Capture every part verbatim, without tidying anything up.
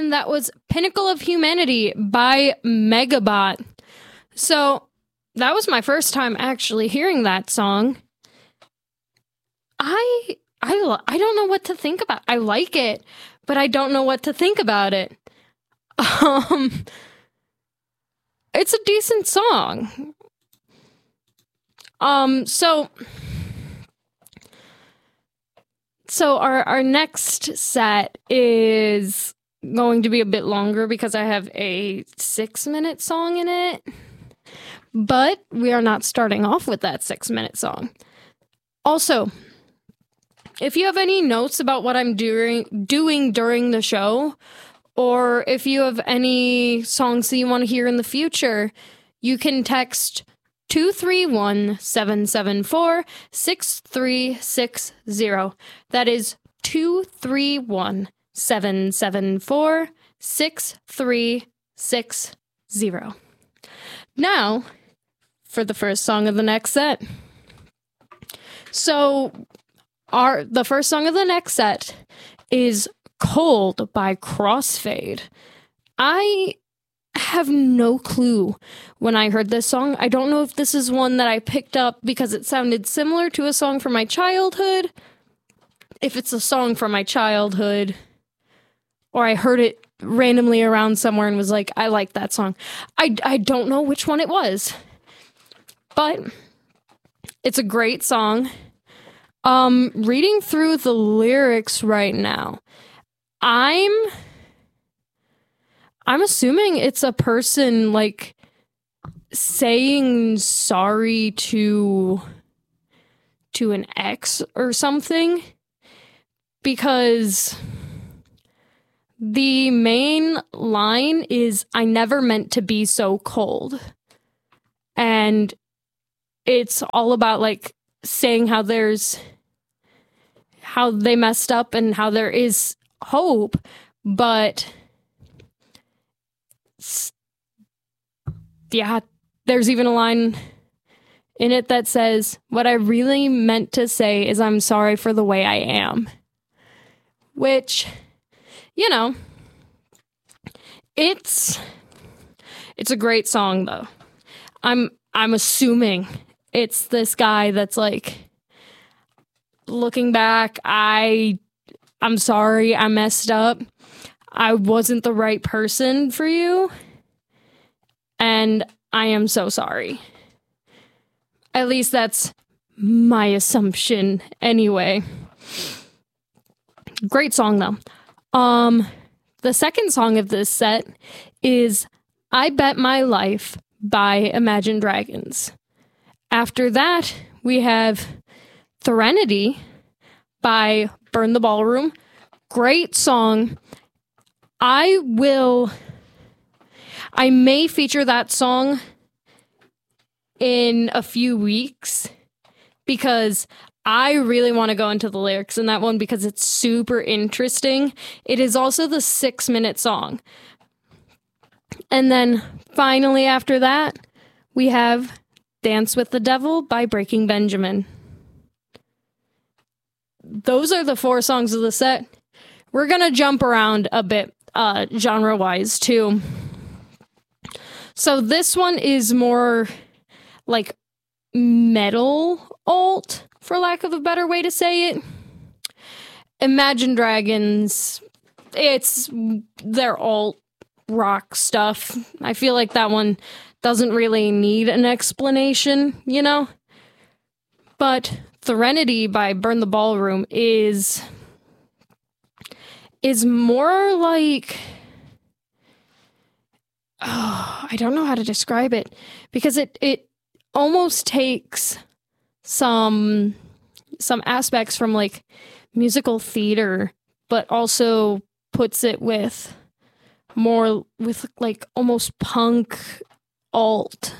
and that was Pinnacle of Humanity by Megabot. So that was my first time actually hearing that song. I I I don't know what to think about. I like it, but I don't know what to think about it. Um it's a decent song. Um so So our, our next set is going to be a bit longer because I have a six-minute song in it. But we are not starting off with that six-minute song. Also, if you have any notes about what I'm doing doing during the show, or if you have any songs that you want to hear in the future, you can text two three one, seven seven four, six three six zero. That is two three one, seven seven four, six three six zero. Now, for the first song of the next set. So, our the first song of the next set is Cold by Crossfade. I have no clue when I heard this song. I don't know if this is one that I picked up because it sounded similar to a song from my childhood, if it's a song from my childhood, or I heard it randomly around somewhere and was like, I like that song. I, I don't know which one it was, but it's a great song. Um, reading through the lyrics right now, I'm... I'm assuming it's a person, like, saying sorry to to an ex or something, because the main line is, I never meant to be so cold. And it's all about, like, saying how there's, how they messed up and how there is hope, but... yeah, there's even a line in it that says, what I really meant to say is I'm sorry for the way I am. Which, you know, it's it's a great song though. I'm I'm assuming it's this guy that's like, looking back, I I'm sorry, I messed up. I wasn't the right person for you, and I am so sorry. At least that's my assumption anyway. Great song, though. Um, the second song of this set is I Bet My Life by Imagine Dragons. After that, we have Threnody by Burn the Ballroom. Great song. I will, I may feature that song in a few weeks because I really want to go into the lyrics in that one because it's super interesting. It is also the six minute song. And then finally after that, we have Dance with the Devil by Breaking Benjamin. Those are the four songs of the set. We're going to jump around a bit. Uh, genre-wise, too. So this one is more like metal alt, for lack of a better way to say it. Imagine Dragons, it's their alt rock stuff. I feel like that one doesn't really need an explanation, you know? But Threnody by Burn the Ballroom is... is more like, oh, I don't know how to describe it, because it, it almost takes some, some aspects from like musical theater, but also puts it with more, with like almost punk, alt,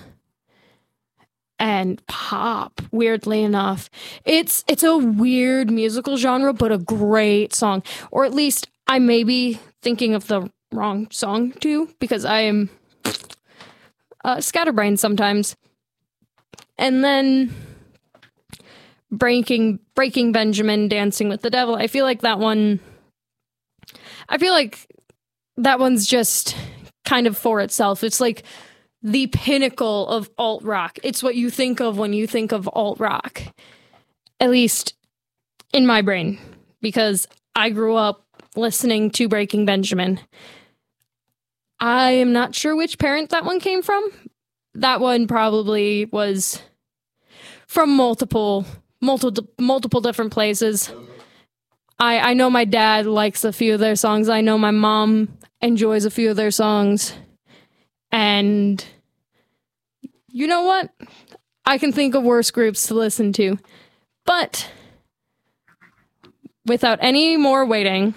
and pop, weirdly enough. It's it's a weird musical genre, but a great song. Or at least I may be thinking of the wrong song too, because I am uh, scatterbrained sometimes. And then Breaking Breaking Benjamin, Dancing with the Devil. I feel like that one, I feel like that one's just kind of for itself. It's like the pinnacle of alt rock. It's what you think of when you think of alt rock, at least in my brain, because I grew up listening to Breaking Benjamin. I am not sure which parent that one came from. That one probably was from multiple, multiple, multiple different places. I, I know my dad likes a few of their songs. I know my mom enjoys a few of their songs. And you know what? I can think of worse groups to listen to. But without any more waiting,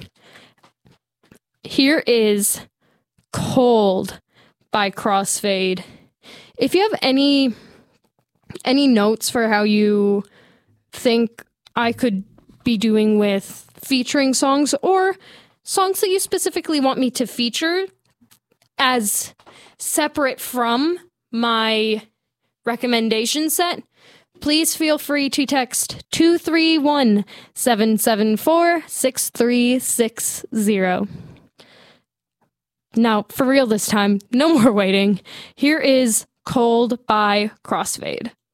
here is Cold by Crossfade. If you have any any notes for how you think I could be doing with featuring songs, or songs that you specifically want me to feature as separate from my recommendation set, please feel free to text two three one, seven seven four, six three six zero. Now, for real this time, no more waiting. Here is Cold by Crossfade.